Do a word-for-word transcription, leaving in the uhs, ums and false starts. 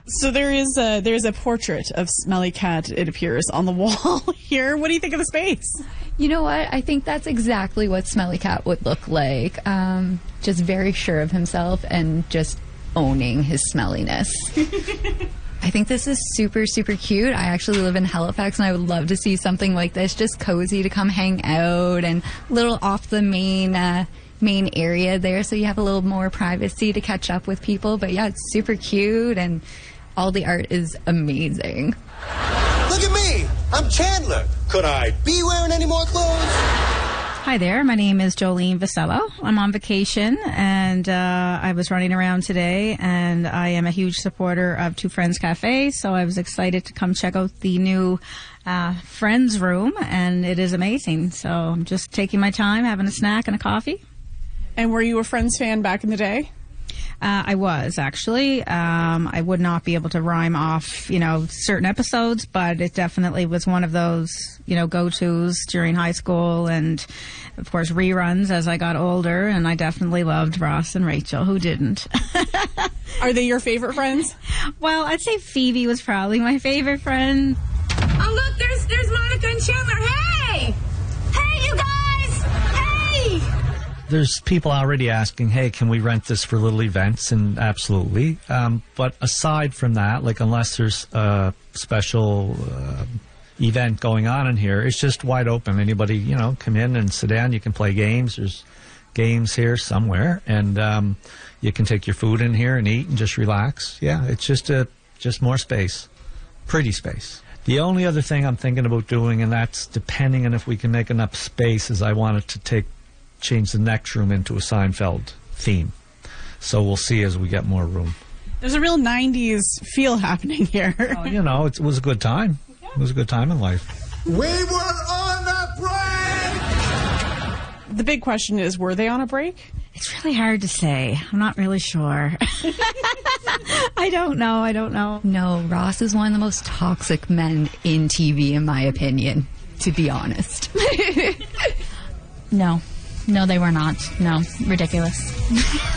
So there is a, there's a portrait of Smelly Cat, it appears, on the wall here. What do you think of the space? You know what? I think that's exactly what Smelly Cat would look like. Um, just very sure of himself and just owning his smelliness. I think this is super, super cute. I actually live in Halifax, and I would love to see something like this, just cozy to come hang out and a little off the main uh, main area there, so you have a little more privacy to catch up with people. But yeah, it's super cute, and all the art is amazing. Look at me! I'm Chandler. Could I be wearing any more clothes? Hi there, my name is Jolene Vasello. I'm on vacation, and uh, I was running around today, and I am a huge supporter of Two Friends Cafe, so I was excited to come check out the new uh, Friends room, and it is amazing. So I'm just taking my time, having a snack and a coffee. And were you a Friends fan back in the day? Uh, I was, actually. Um, I would not be able to rhyme off, you know, certain episodes, but it definitely was one of those, you know, go-tos during high school and, of course, reruns as I got older, and I definitely loved Ross and Rachel. Who didn't? Are they your favorite friends? Well, I'd say Phoebe was probably my favorite friend. Oh, look, there's, there's Monica and Chandler. Hey! Hey, you guys! Hey! There's people already asking, hey, can we rent this for little events? And absolutely. Um, but aside from that, like unless there's a special uh, event going on in here, it's just wide open. Anybody, you know, come in and sit down. You can play games. There's games here somewhere. And um, you can take your food in here and eat and just relax. Yeah, it's just a just more space. Pretty space. The only other thing I'm thinking about doing, and that's depending on if we can make enough space, is I wanted to take change the next room into a Seinfeld theme. So we'll see as we get more room. There's a real nineties feel happening here. Oh, you know, it, it was a good time. It was a good time in life. We were on a break! The big question is, were they on a break? It's really hard to say. I'm not really sure. I don't know. I don't know. No, Ross is one of the most toxic men in T V, in my opinion, to be honest. No. No, they were not. No. Ridiculous.